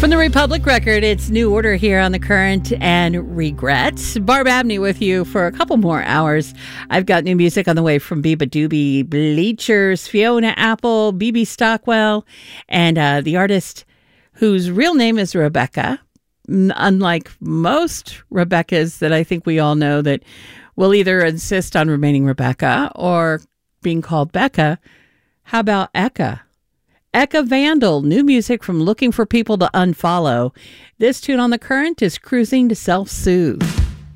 From the Republic Record, it's New Order here on The Current and Regrets. Barb Abney with you for a couple more hours. I've got new music on the way from Biba Doobie, Bleachers, Fiona Apple, BB Stockwell, and the artist whose real name is Rebecca. Unlike most Rebeccas that I think we all know that will either insist on remaining Rebecca or being called Becca, how about Eka? Eka Vandal, new music from Looking for People to Unfollow. This tune on The Current is Cruising to Self-Soothe.